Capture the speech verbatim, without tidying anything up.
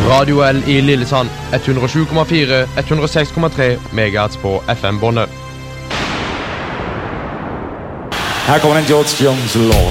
Radio L i Lillesand, ett hundre og sju komma fire, ett hundre og seks komma tre megahertz på F M-båndet. Her kommer en George Jones låt.